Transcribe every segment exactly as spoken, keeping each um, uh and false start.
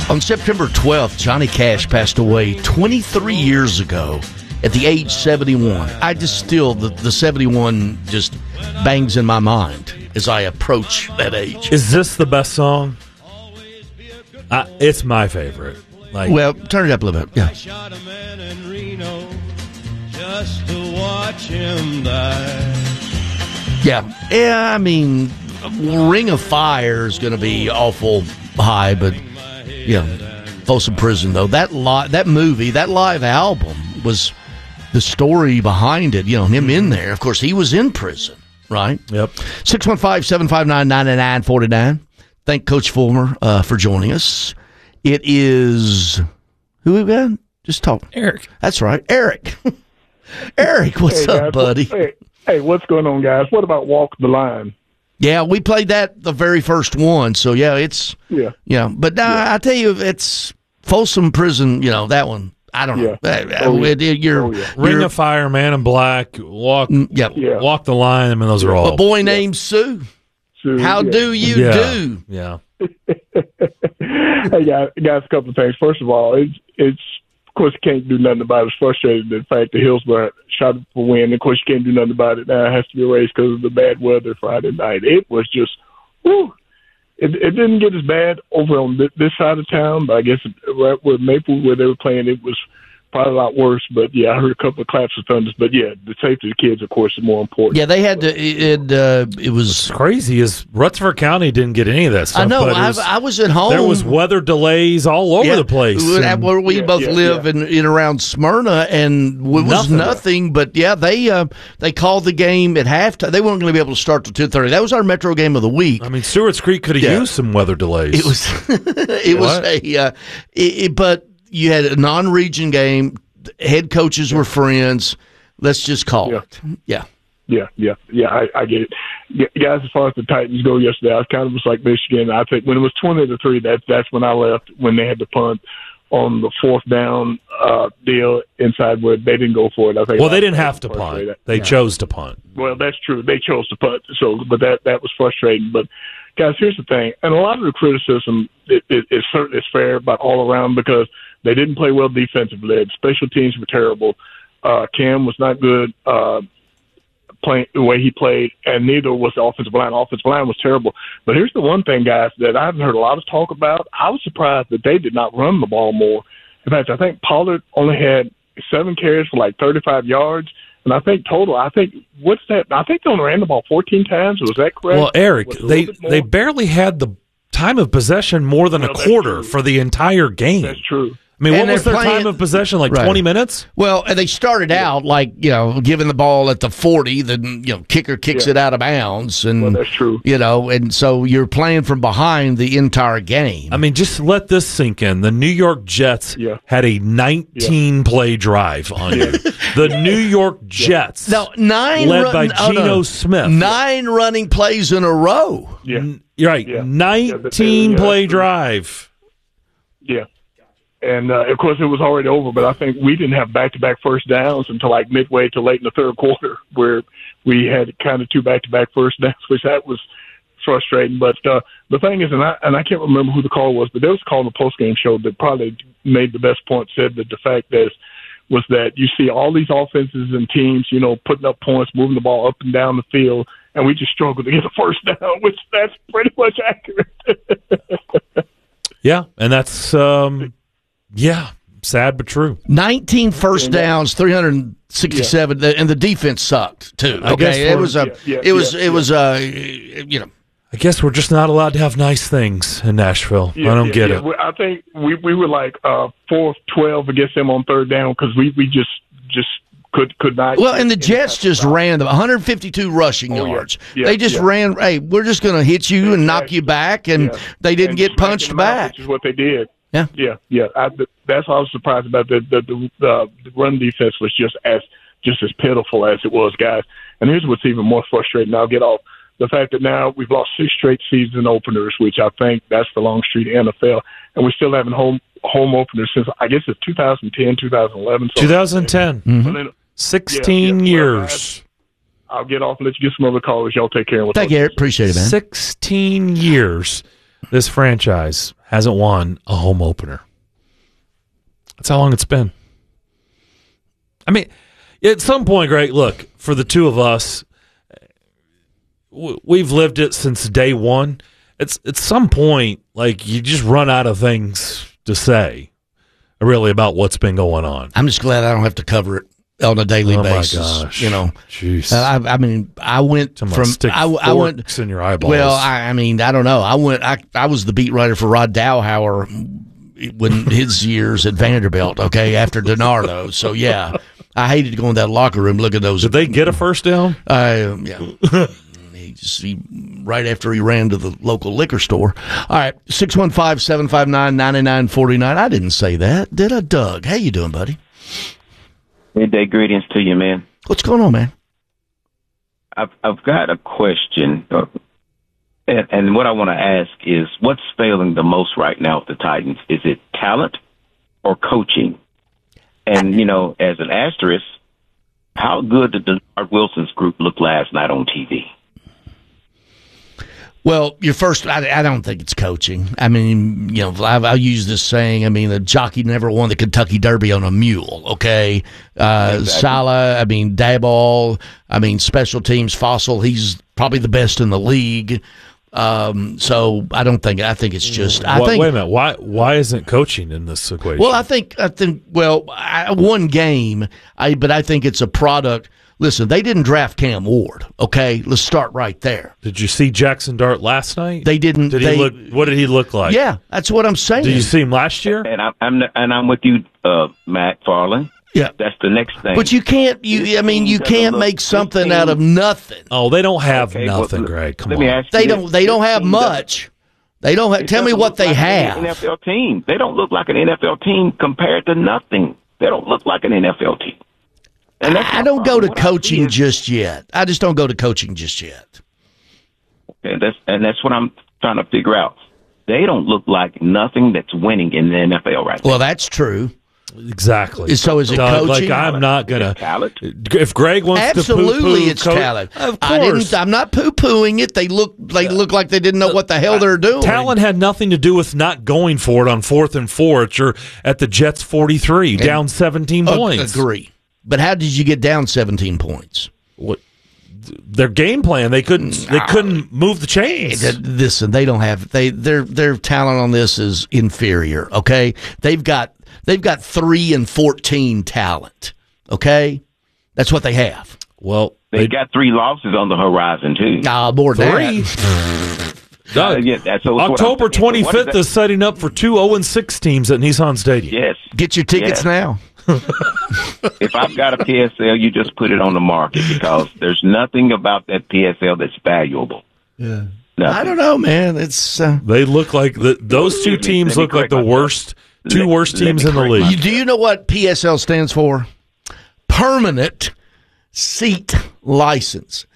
On September twelfth, Johnny Cash passed away twenty-three years ago at the age seventy-one. I just still, the, the seventy-one just bangs in my mind as I approach that age. Is this the best song? Uh, it's my favorite. Like, well, turn it up a little bit. Yeah. I shot a man in Reno just to watch him die. Yeah. Yeah, I mean, Ring of Fire is going to be awful high, but, yeah, Folsom Prison, though. That li- that movie, that live album was the story behind it, you know, him in there. Of course, he was in prison, right? Yep. six one five, seven five nine, nine nine four nine. Thank Coach Fulmer uh, for joining us. It is, who we got? Just talk. Eric. That's right, Eric. Eric, what's hey, up, guys, buddy? Hey, hey, what's going on, guys? What about Walk the Line? Yeah, we played that the very first one, so yeah, it's Yeah. yeah. But uh, Yeah. I tell you, it's Folsom Prison. You know that one. I don't know. Yeah. Uh, Oh, yeah. it- it- you're, Oh, yeah. Ring you're- of Fire, Man in Black, Walk, Mm, yep. Yeah. Walk the Line. I mean, those are all. A boy named Sue. So, How yeah. do you yeah, do? Yeah. Hey, guys, guys, a couple of things. First of all, it's, it's of course, you can't do nothing about it. It's frustrating the fact that Hillsborough shot it for win. Of course, you can't do nothing about it now. It has to be erased because of the bad weather Friday night. It was just, whew. It, it didn't get as bad over on this, this side of town, but I guess right where Maple, where they were playing, it was probably a lot worse. But yeah, I heard a couple of claps of thunders. But yeah, the safety of the kids, of course, is more important. Yeah, they had to. It uh, it was. What's crazy is Rutherford County didn't get any of that stuff. I know. but it I, was, I was at home. there was weather delays all over Yeah, the place. and- where we Yeah, both yeah, live yeah. in, in around Smyrna, and it was Nothing. nothing. But yeah, they uh, they called the game at halftime. They weren't going to be able to start till two thirty. That was our Metro game of the week. I mean, Stewart's Creek could have Yeah. used some weather delays. It was it was What? a uh, it, it, but you had a non-region game. Head coaches were friends. Let's just call Yeah. it. Yeah. Yeah, yeah, yeah. I, I get it, yeah, guys. As far as the Titans go yesterday, I was kind of just like Michigan. I think when it was twenty to three, that's that's when I left. When they had to punt on the fourth down uh, deal inside where they didn't go for it. I think. well, they didn't have to punt. frustrating. They chose to punt. Well, that's true. They chose to punt. So, but that that was frustrating. But guys, here's the thing, and a lot of the criticism is it, it certainly is fair about all around because they didn't play well defensively. Special teams were terrible. Uh, Cam was not good. Uh, playing the way he played, and neither was the offensive line. The offensive line was terrible. But here's the one thing, guys, that I haven't heard a lot of talk about. I was surprised that they did not run the ball more. In fact, I think Pollard only had seven carries for like thirty-five yards. And I think total, I think, what's that? I think they only ran the ball fourteen times. Was that correct? Well, Eric, Was it a they little bit more? they barely had the time of possession more than Well, a that's quarter true. for the entire game. That's true. I mean, And what was they're their playing- time of possession? Like Right. twenty minutes? Well, and they started out like, you know, giving the ball at the forty, then, you know, kicker kicks Yeah. it out of bounds. And, Well, that's true. You know, and so you're playing from behind the entire game. I mean, just let this sink in. The New York Jets Yeah. had a nineteen-play drive on you. The New York Jets, no, nine led run- by oh, no. Geno Smith. Nine running plays in a row. Yeah. N- You're right, Yeah. nineteen-play Yeah, that's true. drive. Yeah. And, uh, of course, it was already over, but I think we didn't have back-to-back first downs until like midway to late in the third quarter where we had kind of two back-to-back first downs, which that was frustrating. But uh, the thing is, and I, and I can't remember who the call was, but there was a call in the post-game show that probably made the best point, said that the fact that was that you see all these offenses and teams, you know, putting up points, moving the ball up and down the field, and we just struggle to get a first down, which that's pretty much accurate. Yeah, and that's um, yeah, sad but true. nineteen first downs, three hundred sixty-seven, the and the defense sucked too. I guess Okay, it we're- was a, yeah, yeah, it was, yeah, it was uh, you know, I guess we're just not allowed to have nice things in Nashville. Yeah, I don't yeah, get yeah. it. We- I think we we were like uh, four of twelve against them on third down because we, we just just could could not. well, and the get Jets any just type of ran them one hundred fifty-two rushing Oh, yeah. yards. Yeah, They just yeah. ran. Hey, we're just going to hit you and knock you back, and Yeah. they didn't and get smacking punched them out, back. which is what they did. Yeah. yeah, yeah. I, that's what I was surprised about. The the, the the the run defense was just as just as pitiful as it was, guys. And here's what's even more frustrating. I'll get off the fact that now we've lost six straight season openers, which I think that's the long streak N F L, and we're still having home home openers since I guess it's two thousand ten, two thousand eleven. So twenty ten, Mm-hmm. then, sixteen Yeah, yeah. Well, years. I'll get off and let you get some other callers. Y'all take care. And we'll Thank talk you, to Eric. Appreciate it, man. sixteen years. this franchise hasn't won a home opener. That's how long it's been. I mean, at some point, Greg, look, for the two of us, we've lived it since day one. It's at some point, like, you just run out of things to say, really, about what's been going on. I'm just glad I don't have to cover it on a daily oh basis. My gosh. You know, jeez. I, I mean, I went Somebody from stick I, I went in your eyeballs. Well, I, I mean, I don't know. I went. I I was the beat writer for Rod Dowhauer when his years at Vanderbilt. Okay, after DiNardo. So yeah, I hated going to that locker room. Look at those. Did they get a first down? Uh, yeah. He just he, right after he ran to the local liquor store. All right, six one five, seven five nine, nine nine four nine. I didn't say that, did I, Doug? How you doing, buddy? Midday greetings to you, man. What's going on, man? I've I've got a question, uh, and, and what I want to ask is, what's failing the most right now with the Titans? Is it talent or coaching? And you know, as an asterisk, how good did Denard Wilson's group look last night on T V? Well, your first, I, I don't think it's coaching. I mean, you know, I've, I'll use this saying. I mean, the jockey never won the Kentucky Derby on a mule. Okay, uh, exactly. Salah. I mean, Daboll. I mean, special teams. Fossil. He's probably the best in the league. Um, so I don't think. I think it's just. I wait, think. Wait a minute. Why? Why isn't coaching in this equation? Well, I think. I think. Well, I, one game. I. But I think it's a product. Listen, they didn't draft Cam Ward. Okay, let's start right there. Did you see Jackson Dart last night? They didn't. Did they, he look? What did he look like? Yeah, that's what I'm saying. Did you see him last year? And I'm, I'm and I'm with you, uh, Matt Farland. Yeah, that's the next thing. But you can't. You, I mean, you can't make something out of nothing. Oh, they don't have okay, nothing, well, Greg. Come let on. Me ask they you don't. This. They don't have much. They don't have. It Tell me what they like have. An N F L team. They don't look like an N F L team compared to nothing. They don't look like an N F L team. And that's I don't go to what coaching is, just yet. I just don't go to coaching just yet. And that's and that's what I'm trying to figure out. They don't look like nothing that's winning in the N F L right now. Well, that's true. Exactly. So is it Doug, coaching? Like I'm not gonna. Talent. If Greg wants Absolutely, to poo-poo it's co- talent. Of course. I didn't. I'm not poo-pooing it. They look. They look like they didn't know what the hell they're doing. Talent had nothing to do with not going for it on fourth and four at your at the Jets forty-three, and, down seventeen uh, points. Agree. But how did you get down seventeen points? What? Their game plan, they couldn't they couldn't move the chains. Listen, they don't have they their their talent on this is inferior. Okay, they've got they've got three and fourteen talent. Okay, that's what they have. Well, they, they got three losses on the horizon too. Ah, uh, more than three. Uh, yeah, that's October twenty-fifth is setting up for two oh and six teams at Nissan Stadium. Yes, get your tickets yes. now. If I've got a P S L, you just put it on the market because there's nothing about that P S L that's valuable. Yeah, nothing. I don't know, man. It's uh, they look like the, those two teams look like the worst two let, worst teams in the league. You, do you know what P S L stands for? Permanent Seat License.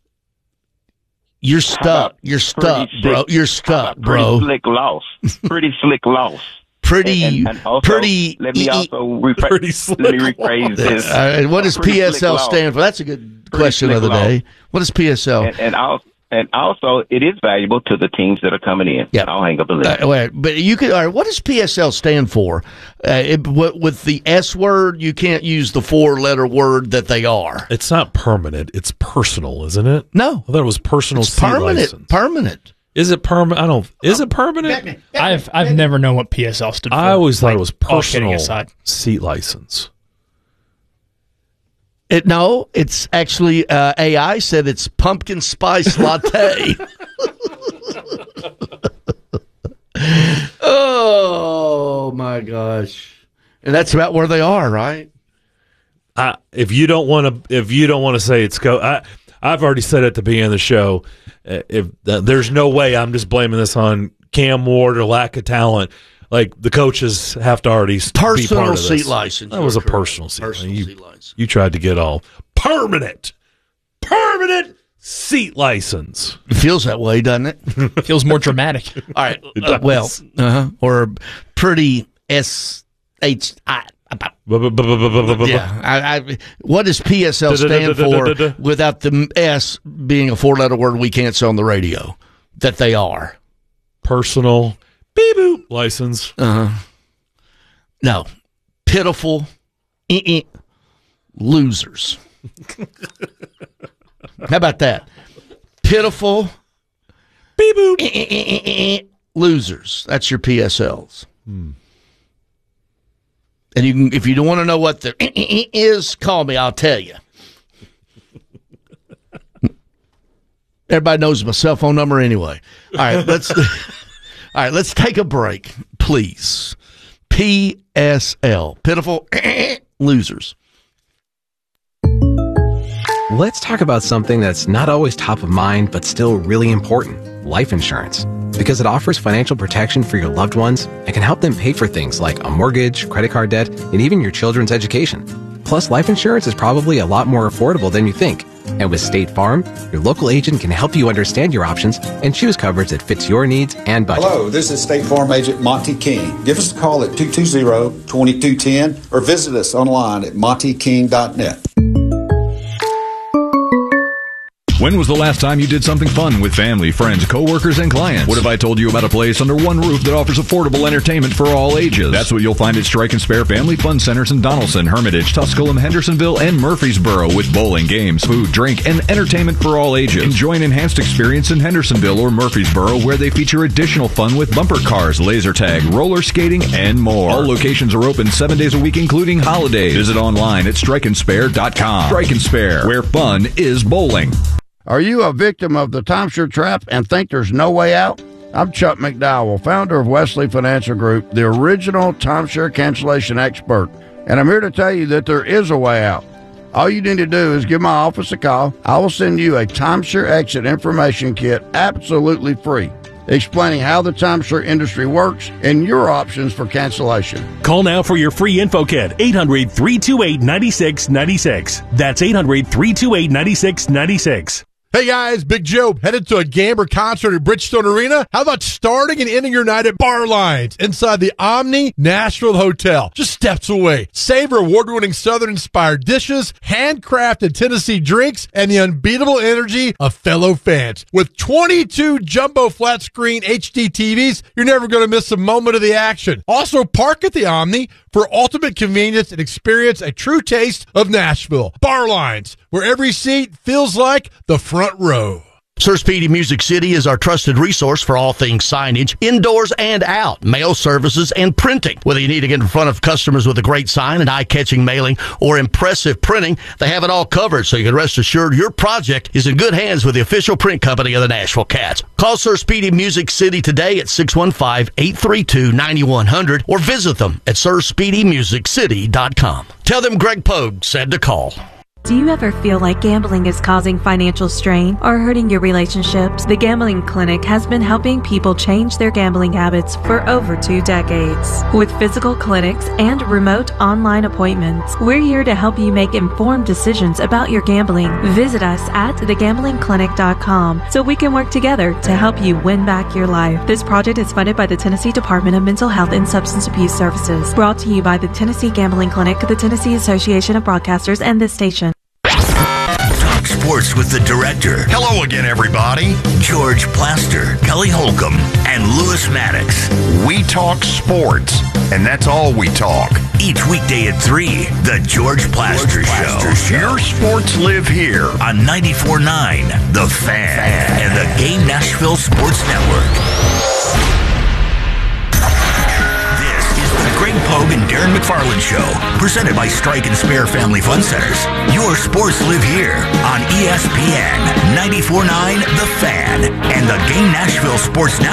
You're stuck. You're stuck, bro. You're stuck, bro. Pretty slick loss. Pretty slick loss. Pretty, and, and also, pretty. Let me also rephrase, let me rephrase this. Uh, what does P S L stand for? That's a good pretty question of the day. Loss. What is P S L? And, and also, and also, it is valuable to the teams that are coming in. Yeah, I'll hang up a list. Uh, wait, but you could. All right, what does P S L stand for? Uh, it, with the S word, you can't use the four-letter word that they are. It's not permanent. It's personal, isn't it? No, I thought it was personal. It's permanent. License. Permanent. Is it permanent? I don't. Is it permanent? I've I've never known what P S L stood for. I always thought like, it was personal aside. seat license. It no, it's actually uh, A I said it's pumpkin spice latte. Oh my gosh! And that's about where they are, right? I, if you don't want to, if you don't want to say it's co, I, I've already said at the beginning of the show. If uh, there's no way, I'm just blaming this on Cam Ward or lack of talent. Like the coaches have to already personal be part of this. seat license. That was a correct. personal seat. Personal you, seat license. You tried to get all permanent, permanent seat license. It feels that way, doesn't it? It feels more dramatic. All right. Uh, well, uh-huh. Or pretty S H I. Yeah, I, I, what does P S L stand for without the S being a four-letter word we can't say on the radio that they are? personal beep boop license. Uh-huh. No. Pitiful eh-eh, losers. How about that? Pitiful Beep boop. eh, eh, eh, eh, losers. That's your P S Ls. Hmm. And you can, if you don't want to know what the eh, eh, eh, is, call me. I'll tell you. Everybody knows my cell phone number anyway. All right, let's all right, let's take a break, please. P S L, pitiful losers. Let's talk about something that's not always top of mind, but still really important: life insurance. Because it offers financial protection for your loved ones and can help them pay for things like a mortgage, credit card debt, and even your children's education. Plus, life insurance is probably a lot more affordable than you think. And with State Farm, your local agent can help you understand your options and choose coverage that fits your needs and budget. Hello, this is State Farm Agent Monty King. Give us a call at two two zero, two two one zero or visit us online at monty king dot net. When was the last time you did something fun with family, friends, coworkers, and clients? What if I told you about a place under one roof that offers affordable entertainment for all ages? That's what you'll find at Strike and Spare Family Fun Centers in Donaldson, Hermitage, Tusculum, Hendersonville, and Murfreesboro, with bowling, games, food, drink, and entertainment for all ages. Enjoy an enhanced experience in Hendersonville or Murfreesboro, where they feature additional fun with bumper cars, laser tag, roller skating, and more. All locations are open seven days a week, including holidays. Visit online at strike and spare dot com. Strike and Spare, where fun is bowling. Are you a victim of the timeshare trap and think there's no way out? I'm Chuck McDowell, founder of Wesley Financial Group, the original timeshare cancellation expert, and I'm here to tell you that there is a way out. All you need to do is give my office a call. I will send you a timeshare exit information kit absolutely free, explaining how the timeshare industry works and your options for cancellation. Call now for your free info kit, eight hundred, three two eight, nine six nine six. That's eight hundred, three two eight, nine six nine six. Hey guys, Big Joe, headed to a Gamber concert at Bridgestone Arena? How about starting and ending your night at Bar Lines inside the Omni Nashville Hotel, just steps away? Savor award-winning Southern-inspired dishes, handcrafted Tennessee drinks, and the unbeatable energy of fellow fans. With twenty-two jumbo flat-screen H D T Vs, you're never going to miss a moment of the action. Also, park at the Omni for ultimate convenience and experience a true taste of Nashville. Bar Lines, where every seat feels like the front row. Sir Speedy Music City is our trusted resource for all things signage, indoors and out, mail services, and printing. Whether you need to get in front of customers with a great sign, an eye-catching mailing, or impressive printing, they have it all covered, so you can rest assured your project is in good hands with the official print company of the Nashville Cats. Call Sir Speedy Music City today at six one five, eight three two, nine one zero zero or visit them at sir speedy music city dot com. Tell them Greg Pogue said to call. Do you ever feel like gambling is causing financial strain or hurting your relationships? The Gambling Clinic has been helping people change their gambling habits for over two decades. With physical clinics and remote online appointments, we're here to help you make informed decisions about your gambling. Visit us at the gambling clinic dot com so we can work together to help you win back your life. This project is funded by the Tennessee Department of Mental Health and Substance Abuse Services. Brought to you by the Tennessee Gambling Clinic, the Tennessee Association of Broadcasters, and this station. Talk sports with the director. Hello again, everybody. George Plaster, Kelly Holcomb, and Lewis Maddox. We talk sports, and that's all we talk. Each weekday at three, The George Plaster, George Plaster Show. Show. Your sports live here on ninety-four point nine, The Fan, Fan, and the Game Nashville Sports Network. Greg Pogue and Darren McFarland Show, presented by Strike and Spare Family Fun Centers. Your sports live here on E S P N ninety-four point nine The Fan and the Game Nashville Sports Network.